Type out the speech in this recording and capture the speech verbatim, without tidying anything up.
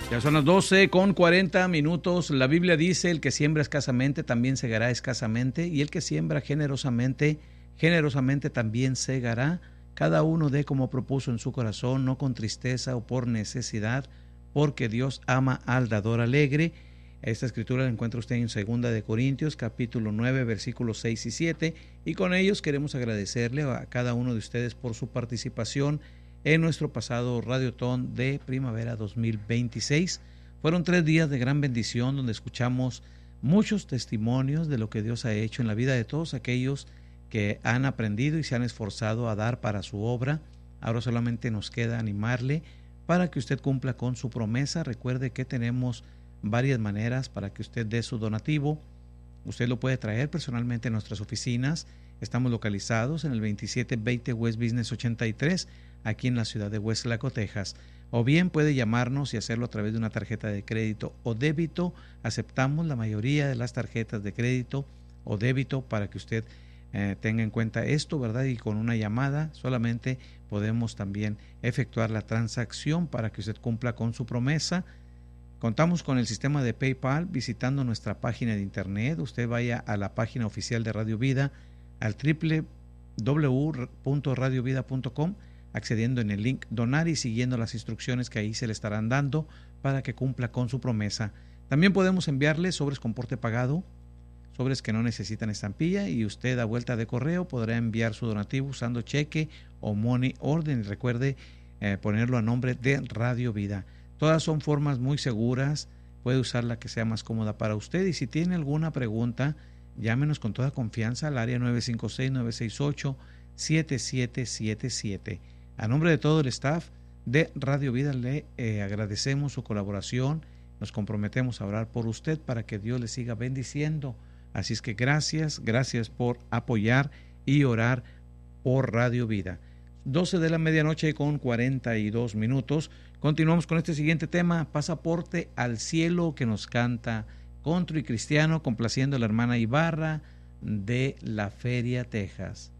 Ya son las doce con cuarenta minutos. La Biblia dice: el que siembra escasamente también segará escasamente, y el que siembra generosamente, generosamente también segará. Cada uno dé como propuso en su corazón, no con tristeza o por necesidad, porque Dios ama al dador alegre. Esta escritura la encuentra usted en segunda de Corintios, capítulo nueve, versículos seis y siete. Y con ellos queremos agradecerle a cada uno de ustedes por su participación en nuestro pasado Radiotón de Primavera dos mil veintiséis. Fueron tres días de gran bendición donde escuchamos muchos testimonios de lo que Dios ha hecho en la vida de todos aquellos que han aprendido y se han esforzado a dar para su obra. Ahora solamente nos queda animarle para que usted cumpla con su promesa. Recuerde que tenemos varias maneras para que usted dé su donativo. Usted lo puede traer personalmente en nuestras oficinas. Estamos localizados en el veintisiete veinte West Business ochenta y tres, aquí en la ciudad de Westlaco, Texas. O bien puede llamarnos y hacerlo a través de una tarjeta de crédito o débito. Aceptamos la mayoría de las tarjetas de crédito o débito para que usted eh, tenga en cuenta esto, ¿verdad? Y con una llamada solamente podemos también efectuar la transacción para que usted cumpla con su promesa. Contamos con el sistema de PayPal. Visitando nuestra página de internet, usted vaya a la página oficial de Radio Vida, al doble u doble u doble u punto radio vida punto com, accediendo en el link donar y siguiendo las instrucciones que ahí se le estarán dando para que cumpla con su promesa. También podemos enviarle sobres con porte pagado, sobres que no necesitan estampilla, y usted a vuelta de correo podrá enviar su donativo usando cheque o money order. Y recuerde eh, ponerlo a nombre de Radio Vida. Todas son formas muy seguras. Puede usar la que sea más cómoda para usted, y si tiene alguna pregunta, llámenos con toda confianza al área nueve cinco seis, nueve seis ocho, siete siete siete siete. A nombre de todo el staff de Radio Vida le eh, agradecemos su colaboración. Nos comprometemos a orar por usted para que Dios le siga bendiciendo. Así es que gracias, gracias por apoyar y orar por Radio Vida. doce de la medianoche con cuarenta y dos minutos. Continuamos con este siguiente tema: Pasaporte al Cielo, que nos canta Country Cristiano, complaciendo a la hermana Ibarra de La Feria, Texas.